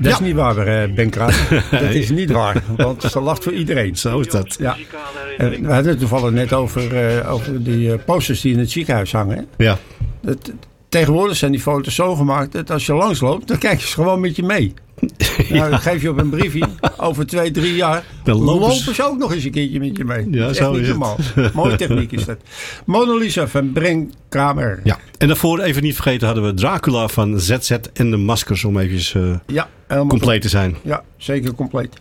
Dat is niet waar, Ben Kramer. Dat is niet waar, want ze lacht voor iedereen. Zo is dat. Ja. We hadden het toevallig net over die posters die in het ziekenhuis hangen. Ja. Tegenwoordig zijn die foto's zo gemaakt dat als je langsloopt, dan kijk je ze gewoon met je mee. Nou, dan geef je op een briefje. Over 2-3 jaar dan lopen ze ook nog eens een keertje met je mee. Ja, dat is zo echt niet normaal. Mooie techniek is dat. Mona Lisa van Ben Kramer. Ja. En daarvoor even niet vergeten hadden we Dracula van ZZ en de Maskers. Om even compleet te zijn. Ja, zeker compleet.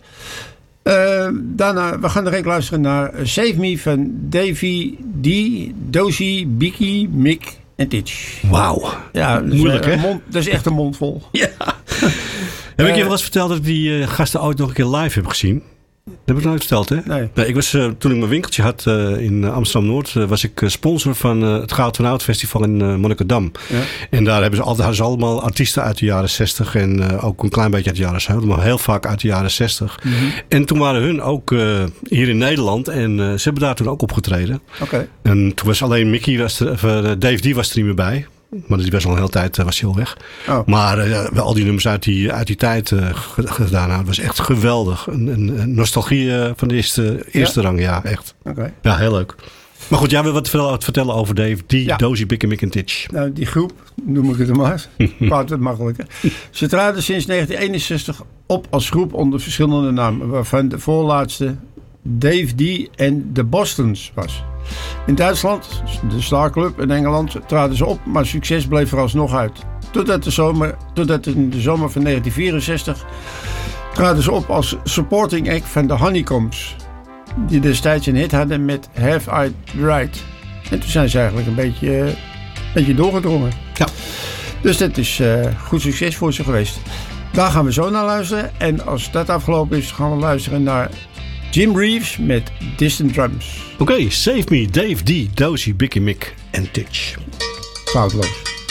Daarna, we gaan direct luisteren naar Save Me van Davy D, Dozy, Biki, Mick en Titch. Wauw. Ja, moeilijk hè? Dat is echt een mond vol. Ja. Heb ik je wel eens verteld dat ik die gasten ooit nog een keer live heb gezien? Dat heb ik nooit verteld, hè? Nee. Ik was, toen ik mijn winkeltje had in Amsterdam-Noord, was ik sponsor van het Goud van Oud Festival in Monnikendam. Ja. En daar hadden ze allemaal artiesten uit de jaren 60 en ook een klein beetje uit de jaren 70, maar heel vaak uit de jaren 60. Mm-hmm. En toen waren hun ook hier in Nederland en ze hebben daar toen ook opgetreden. Okay. En toen was alleen Dave D was er niet meer bij. Maar die was al een hele tijd was hij al weg. Oh. Maar al die nummers uit die tijd gedaan hadden, was echt geweldig. Een nostalgie van de eerste rang, ja, echt. Okay. Ja, heel leuk. Maar goed, jij wil wat vertellen over Dave, Dozy, Bik en Mick en Titch. Nou, die groep, noem ik het maar. Praat het makkelijker. Ze traden sinds 1961 op als groep onder verschillende namen. Waarvan de voorlaatste Dave D en de Bostons was. In Duitsland, de Star Club, in Engeland traden ze op, maar succes bleef vooralsnog uit. Totdat in de zomer van 1964 traden ze op als supporting act van de Honeycombs. Die destijds een hit hadden met Have I the Right. En toen zijn ze eigenlijk een beetje doorgedrongen. Ja. Dus dat is goed succes voor ze geweest. Daar gaan we zo naar luisteren. En als dat afgelopen is, gaan we luisteren naar Jim Reeves met Distant Drums. Oké, Save Me, Dave D, Dozy, Bik en Mick en Titch. Foutloos.